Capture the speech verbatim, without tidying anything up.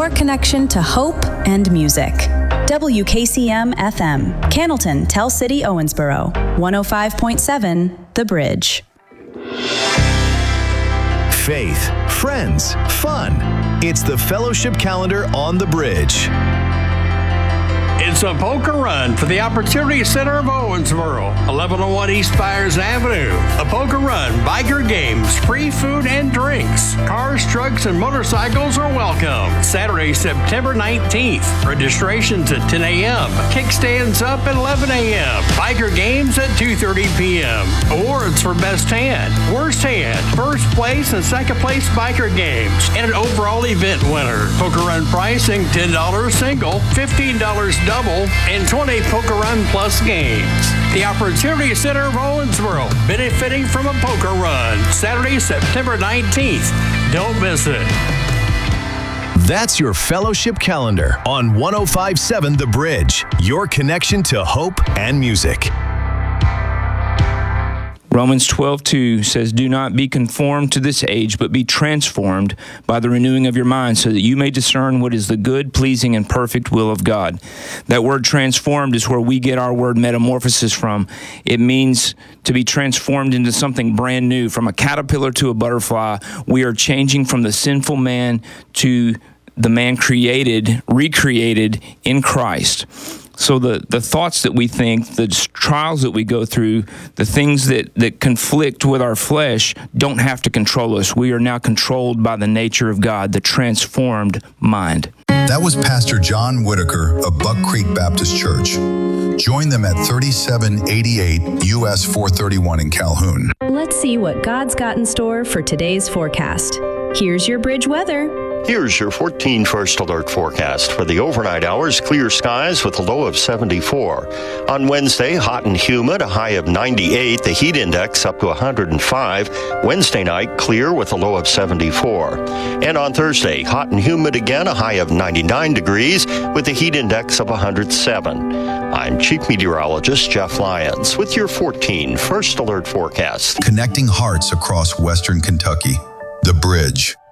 your connection to hope and music. W K C M F M, Cannleton, Tell City, Owensboro, one oh five point seven, The Bridge. Faith, friends, fun. It's the Fellowship Calendar on The Bridge. It's a poker run for the Opportunity Center of Owensboro, eleven oh one East Byers Avenue. A poker run, biker games, free food and drinks. Cars, trucks, and motorcycles are welcome. Saturday, September nineteenth. Registration to ten a.m. Kickstands up at eleven a.m. Biker games at two thirty p.m. Awards for best hand, worst hand, first place, and second place biker games, and an overall event winner. Poker run pricing ten dollars single, fifteen dollars double, and twenty Poker Run Plus games. The Opportunity Center of Owensboro, benefiting from a poker run. Saturday, September nineteenth. Don't miss it. That's your Fellowship Calendar on one oh five point seven The Bridge, your connection to hope and music. Romans twelve two says, "Do not be conformed to this age, but be transformed by the renewing of your mind, so that you may discern what is the good, pleasing, and perfect will of God." That word transformed is where we get our word metamorphosis from. It means to be transformed into something brand new. From a caterpillar to a butterfly, we are changing from the sinful man to the man created, recreated in Christ. So the, the thoughts that we think, the trials that we go through, the things that, that conflict with our flesh don't have to control us. We are now controlled by the nature of God, the transformed mind. That was Pastor John Whitaker of Buck Creek Baptist Church. Join them at thirty-seven eighty-eight U S four thirty-one in Calhoun. Let's see what God's got in store for today's forecast. Here's your Bridge weather. Here's your fourteen First Alert forecast. For the overnight hours, clear skies with a low of seventy-four. On Wednesday, hot and humid, a high of ninety-eight. The heat index up to one hundred five. Wednesday night, clear with a low of seventy-four. And on Thursday, hot and humid again, a high of ninety-nine degrees with a heat index of one hundred seven. I'm Chief Meteorologist Jeff Lyons with your fourteen First Alert forecast. Connecting hearts across Western Kentucky. The Bridge.